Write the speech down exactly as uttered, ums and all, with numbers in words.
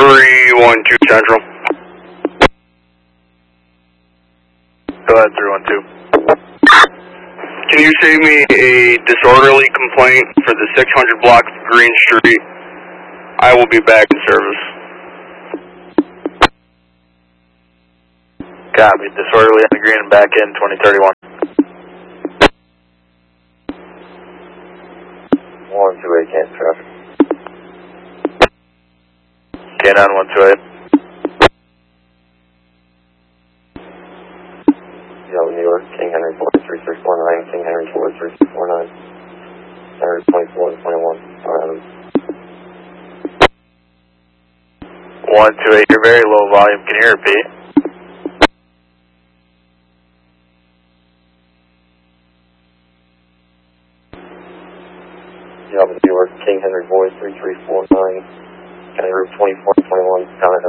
three one two Central. Go ahead, three one two. Can you save me a disorderly complaint for the six hundred block of Green Street? I will be back in service. Copy. Disorderly on the green and back in twenty thirty-one. one two eight, can't traffic. K nine one two eight. Yo, New York, King Henry four three three four nine, King Henry four three three four nine. Henry twenty-four twenty-one. Alright. one two eight, you're very low volume. Can you repeat? Yo, New York, King Henry four three three four nine. Henry twenty-four twenty-one, down at